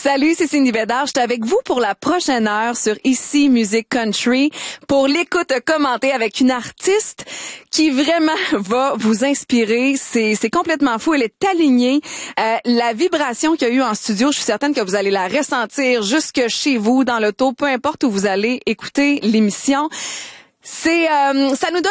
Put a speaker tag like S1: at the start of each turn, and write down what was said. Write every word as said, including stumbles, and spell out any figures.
S1: Salut, c'est Cindy Bédard. Je suis avec vous pour la prochaine heure sur Ici Musique Country pour l'écoute commentée avec une artiste qui vraiment va vous inspirer. C'est, c'est complètement fou. Elle est alignée. Euh, la vibration qu'il y a eu en studio, je suis certaine que vous allez la ressentir jusque chez vous, dans l'auto, peu importe où vous allez écouter l'émission. C'est, euh, ça nous donne